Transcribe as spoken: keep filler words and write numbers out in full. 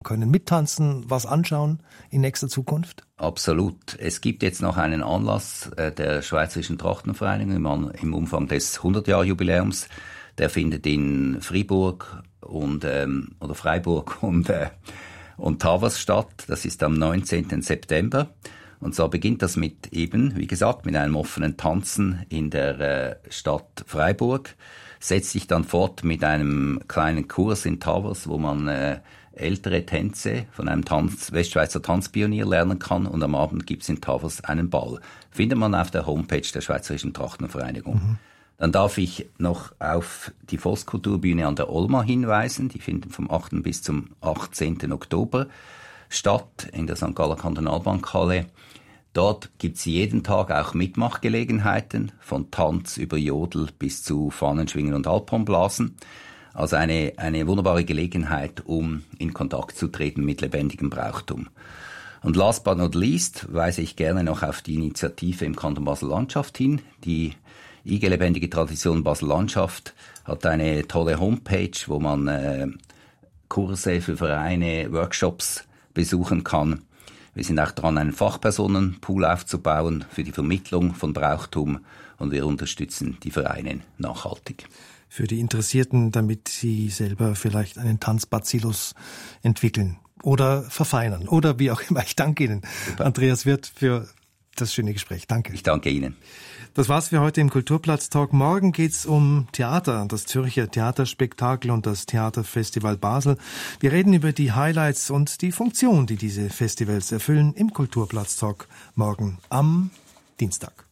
können? Mittanzen, was anschauen in nächster Zukunft? Absolut. Es gibt jetzt noch einen Anlass äh, der Schweizerischen Trachtenvereinigung im, im Umfang des hundert-Jahr-Jubiläums. Der findet in Fribourg und ähm, oder Freiburg und äh, und Tavas statt. Das ist am neunzehnten September. Und zwar beginnt das mit eben, wie gesagt, mit einem offenen Tanzen in der äh, Stadt Freiburg. Setzt sich dann fort mit einem kleinen Kurs in Tavas, wo man äh, ältere Tänze von einem Tanz, Westschweizer Tanzpionier lernen kann. Und am Abend gibt's in Tavas einen Ball. Findet man auf der Homepage der Schweizerischen Trachtenvereinigung. Mhm. Dann darf ich noch auf die Volkskulturbühne an der Olma hinweisen. Die finden vom achten bis zum achtzehnten Oktober statt in der Sankt Galler Kantonalbankhalle. Dort gibt's jeden Tag auch Mitmachgelegenheiten, von Tanz über Jodel bis zu Fahnenschwingen und Alphornblasen. Also eine, eine wunderbare Gelegenheit, um in Kontakt zu treten mit lebendigem Brauchtum. Und last but not least weise ich gerne noch auf die Initiative im Kanton Basel-Landschaft hin. Die I G Lebendige Tradition Basel-Landschaft hat eine tolle Homepage, wo man äh, Kurse für Vereine, Workshops besuchen kann. Wir sind auch dran, einen Fachpersonenpool aufzubauen für die Vermittlung von Brauchtum und wir unterstützen die Vereine nachhaltig. Für die Interessierten, damit sie selber vielleicht einen Tanzbacillus entwickeln oder verfeinern oder wie auch immer. Ich danke Ihnen, Super. Andreas Wirth, für das schöne Gespräch. Danke. Ich danke Ihnen. Das war's für heute im Kulturplatz-Talk. Morgen geht's um Theater, das Zürcher Theaterspektakel und das Theaterfestival Basel. Wir reden über die Highlights und die Funktion, die diese Festivals erfüllen, im Kulturplatz-Talk morgen am Dienstag.